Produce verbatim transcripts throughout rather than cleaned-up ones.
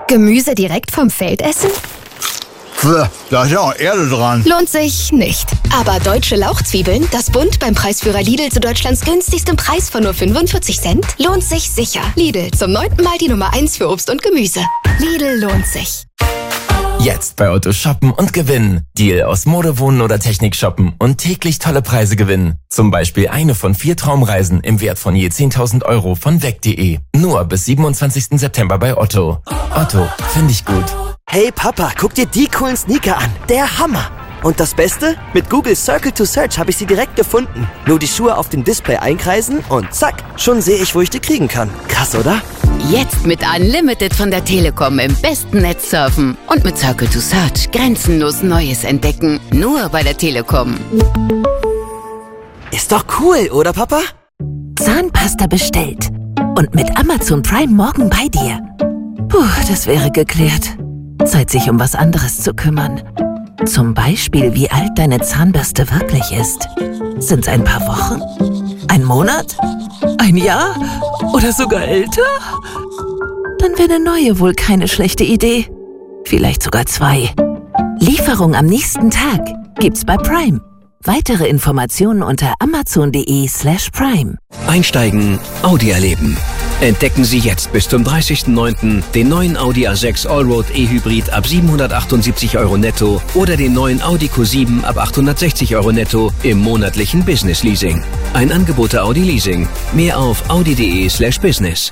Gemüse direkt vom Feld essen? Pff, da ist ja auch Erde dran. Lohnt sich nicht. Aber deutsche Lauchzwiebeln, das Bund beim Preisführer Lidl zu Deutschlands günstigstem Preis von nur fünfundvierzig Cent, lohnt sich sicher. Lidl, zum neunten Mal die Nummer eins für Obst und Gemüse. Lidl lohnt sich. Jetzt bei Otto shoppen und gewinnen. Deal aus Mode, Wohnen oder Technik shoppen und täglich tolle Preise gewinnen. Zum Beispiel eine von vier Traumreisen im Wert von je zehntausend Euro von weg punkt de. Nur bis siebenundzwanzigsten September bei Otto. Otto, finde ich gut. Hey Papa, guck dir die coolen Sneaker an. Der Hammer. Und das Beste? Mit Google Circle to Search habe ich sie direkt gefunden. Nur die Schuhe auf dem Display einkreisen und zack, schon sehe ich, wo ich die kriegen kann. Krass, oder? Jetzt mit Unlimited von der Telekom im besten Netz surfen und mit Circle to Search grenzenlos Neues entdecken. Nur bei der Telekom. Ist doch cool, oder Papa? Zahnpasta bestellt. Und mit Amazon Prime morgen bei dir. Puh, das wäre geklärt. Zeit, sich um was anderes zu kümmern. Zum Beispiel, wie alt deine Zahnbürste wirklich ist. Sind's ein paar Wochen? Ein Monat? Ein Jahr? Oder sogar älter? Dann wäre eine neue wohl keine schlechte Idee. Vielleicht sogar zwei. Lieferung am nächsten Tag gibt's bei Prime. Weitere Informationen unter amazon.de slash prime. Einsteigen, Audi erleben. Entdecken Sie jetzt bis zum dreißigsten neunten den neuen Audi A sechs Allroad E-Hybrid ab siebenhundertachtundsiebzig Euro netto oder den neuen Audi Q sieben ab achthundertsechzig Euro netto im monatlichen Business Leasing. Ein Angebot der Audi Leasing. Mehr auf audi.de slash business.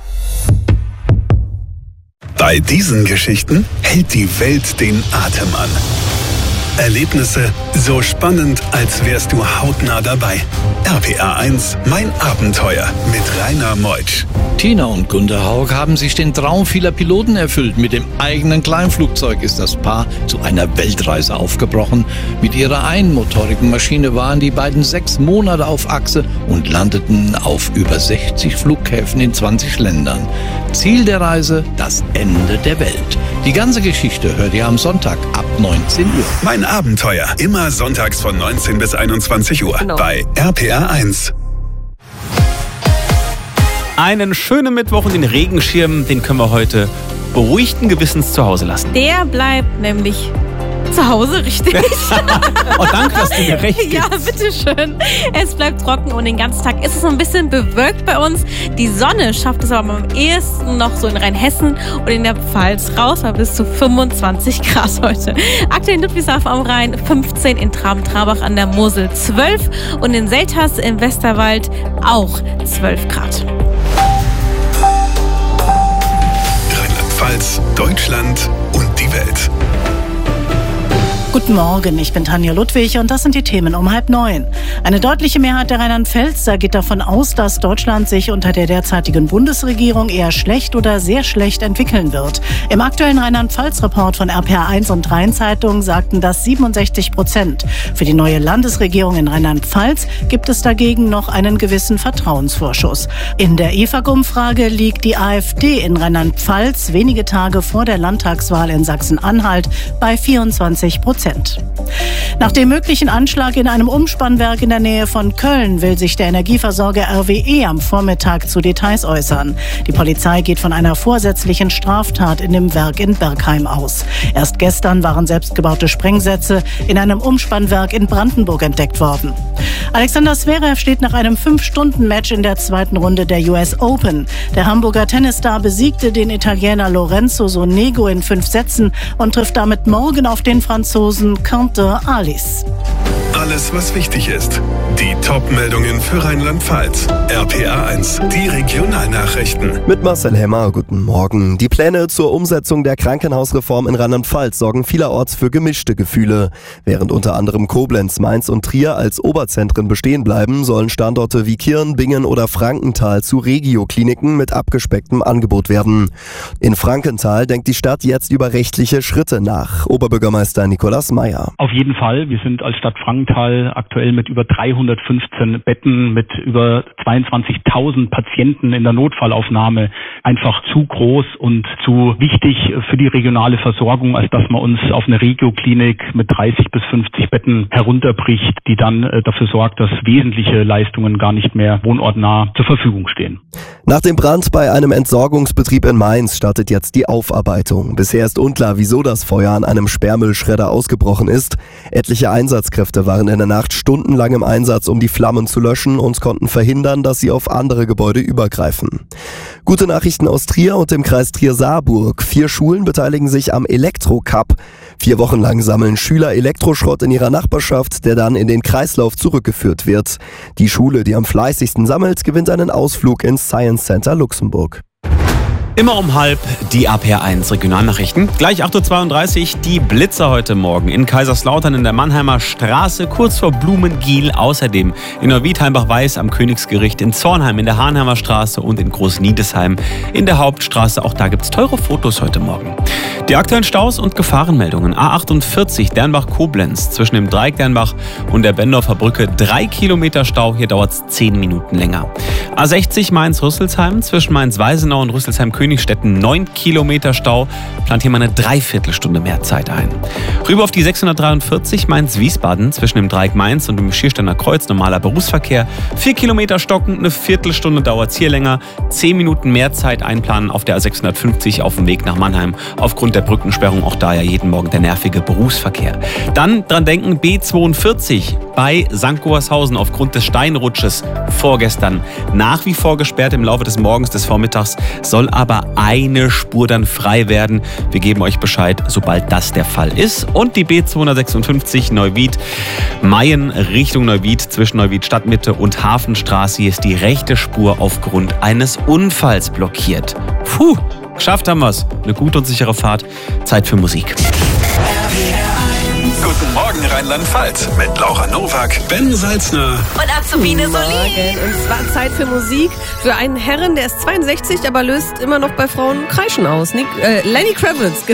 Bei diesen Geschichten hält die Welt den Atem an. Erlebnisse so spannend, als wärst du hautnah dabei. R P R eins, mein Abenteuer mit Rainer Meutsch. Tina und Gunter Haug haben sich den Traum vieler Piloten erfüllt. Mit dem eigenen Kleinflugzeug ist das Paar zu einer Weltreise aufgebrochen. Mit ihrer einmotorigen Maschine waren die beiden sechs Monate auf Achse und landeten auf über sechzig Flughäfen in zwanzig Ländern. Ziel der Reise, das Ende der Welt. Die ganze Geschichte hört ihr am Sonntag ab neunzehn Uhr. Mein Abenteuer, immer sonntags von neunzehn bis einundzwanzig Uhr genau. Bei R P R eins. Einen schönen Mittwoch und den Regenschirm, den können wir heute beruhigten Gewissens zu Hause lassen. Der bleibt nämlich zu Hause, richtig. Oh, danke, dass du mir recht gibst. Ja, bitteschön. Es bleibt trocken und den ganzen Tag ist es noch ein bisschen bewölkt bei uns. Die Sonne schafft es aber am ehesten noch so in Rheinhessen und in der Pfalz raus, bei bis zu fünfundzwanzig Grad heute. Aktuell in Ludwigshafen am Rhein fünfzehn, in Traben-Trarbach an der Mosel zwölf und in Selters im Westerwald auch zwölf Grad. Rheinland-Pfalz, Deutschland und die Welt. Guten Morgen, ich bin Tanja Ludwig und das sind die Themen um halb neun. Eine deutliche Mehrheit der Rheinland-Pfälzer geht davon aus, dass Deutschland sich unter der derzeitigen Bundesregierung eher schlecht oder sehr schlecht entwickeln wird. Im aktuellen Rheinland-Pfalz-Report von R P R eins und Rhein-Zeitung sagten das siebenundsechzig Prozent. Für die neue Landesregierung in Rheinland-Pfalz gibt es dagegen noch einen gewissen Vertrauensvorschuss. In der E F A G-Umfrage liegt die AfD in Rheinland-Pfalz wenige Tage vor der Landtagswahl in Sachsen-Anhalt bei vierundzwanzig Prozent. Nach dem möglichen Anschlag in einem Umspannwerk in der Nähe von Köln will sich der Energieversorger R W E am Vormittag zu Details äußern. Die Polizei geht von einer vorsätzlichen Straftat in dem Werk in Bergheim aus. Erst gestern waren selbstgebaute Sprengsätze in einem Umspannwerk in Brandenburg entdeckt worden. Alexander Zverev steht nach einem fünf Stunden Match in der zweiten Runde der U S Open. Der Hamburger Tennisstar besiegte den Italiener Lorenzo Sonego in fünf Sätzen und trifft damit morgen auf den Franzosen Quentin Halys. Alles, was wichtig ist. Die Top-Meldungen für Rheinland-Pfalz. R P R eins, die Regionalnachrichten. Mit Marcel Hemmer, guten Morgen. Die Pläne zur Umsetzung der Krankenhausreform in Rheinland-Pfalz sorgen vielerorts für gemischte Gefühle. Während unter anderem Koblenz, Mainz und Trier als Oberzentren bestehen bleiben, sollen Standorte wie Kirn, Bingen oder Frankenthal zu Regio-Kliniken mit abgespecktem Angebot werden. In Frankenthal denkt die Stadt jetzt über rechtliche Schritte nach. Oberbürgermeister Nikolaus Meyer. Auf jeden Fall. Wir sind als Stadt Frankenthal Notfall, aktuell mit über dreihundertfünfzehn Betten, mit über zweiundzwanzigtausend Patienten in der Notfallaufnahme, einfach zu groß und zu wichtig für die regionale Versorgung, als dass man uns auf eine Regioklinik mit dreißig bis fünfzig Betten herunterbricht, die dann dafür sorgt, dass wesentliche Leistungen gar nicht mehr wohnortnah zur Verfügung stehen. Nach dem Brand bei einem Entsorgungsbetrieb in Mainz startet jetzt die Aufarbeitung. Bisher ist unklar, wieso das Feuer an einem Sperrmüllschredder ausgebrochen ist. Etliche Einsatzkräfte waren in der Nacht stundenlang im Einsatz, um die Flammen zu löschen und konnten verhindern, dass sie auf andere Gebäude übergreifen. Gute Nachrichten aus Trier und dem Kreis Trier-Saarburg. Vier Schulen beteiligen sich am Elektro-Cup. Vier Wochen lang sammeln Schüler Elektroschrott in ihrer Nachbarschaft, der dann in den Kreislauf zurückgeführt wird. Die Schule, die am fleißigsten sammelt, gewinnt einen Ausflug ins Science Center Luxemburg. Immer um halb die A P R eins Regionalnachrichten. Gleich acht Uhr zweiunddreißig die Blitzer heute Morgen in Kaiserslautern in der Mannheimer Straße, kurz vor Blumengiel. Außerdem in Neuwied-Heimbach-Weiß am Königsgericht, in Zornheim in der Hahnheimer Straße und in Großniedesheim in der Hauptstraße. Auch da gibt es teure Fotos heute Morgen. Die aktuellen Staus und Gefahrenmeldungen. A achtundvierzig Dernbach-Koblenz zwischen dem Dreieck Dernbach und der Bendorfer Brücke. Drei Kilometer Stau, hier dauert es zehn Minuten länger. A sechzig Mainz-Rüsselsheim zwischen Mainz-Weisenau und Rüsselsheim-Königstetten. neun Kilometer Stau, plant hier mal eine Dreiviertelstunde mehr Zeit ein. Rüber auf die sechshundertdreiundvierzig Mainz-Wiesbaden zwischen dem Dreieck Mainz und dem Schiersteiner Kreuz. Normaler Berufsverkehr. vier Kilometer stocken, eine Viertelstunde dauert es hier länger. zehn Minuten mehr Zeit einplanen auf der A sechshundertfünfzig auf dem Weg nach Mannheim. Aufgrund der Brückensperrung auch da ja jeden Morgen der nervige Berufsverkehr. Dann dran denken, B zweiundvierzig bei Sankt Goarshausen aufgrund des Steinrutsches vorgestern nach wie vor gesperrt. Im Laufe des Morgens, des Vormittags soll aber eine Spur dann frei werden. Wir geben euch Bescheid, sobald das der Fall ist. Und die B zweihundertsechsundfünfzig Neuwied Mayen Richtung Neuwied zwischen Neuwied Stadtmitte und Hafenstraße. Hier ist die rechte Spur aufgrund eines Unfalls blockiert. Puh, geschafft haben wir's. Eine gute und sichere Fahrt. Zeit für Musik. Guten Morgen Rheinland-Pfalz mit Laura Nowak, Ben Salzner und Azubine Solin. Und es war Zeit für Musik für einen Herren, der ist zweiundsechzig, aber löst immer noch bei Frauen Kreischen aus. Nick, äh, Lenny Kravitz.